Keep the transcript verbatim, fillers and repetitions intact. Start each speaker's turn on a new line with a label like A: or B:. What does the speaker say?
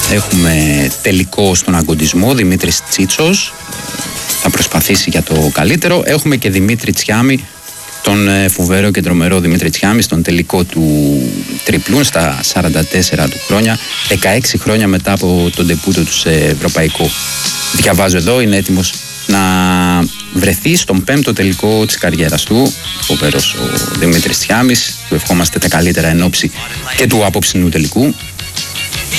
A: έχουμε τελικό στον αγκοντισμό, Δημήτρης Τσίτσος, θα προσπαθήσει για το καλύτερο. Έχουμε και Δημήτρη Τσιάμι, τον φοβερό και τρομερό Δημήτρη Τσιάμι, στον τελικό του τριπλούν στα σαράντα τέσσερα του χρόνια, δεκαέξι χρόνια μετά από τον ντεπούτο του σε ευρωπαϊκό. Διαβάζω εδώ, είναι έτοιμος να βρεθεί στον πέμπτο τελικό της καριέρας του. Φοβερός ο Δημήτρης Τσιάμις, του ευχόμαστε τα καλύτερα εν ώψη και του απόψινού τελικού.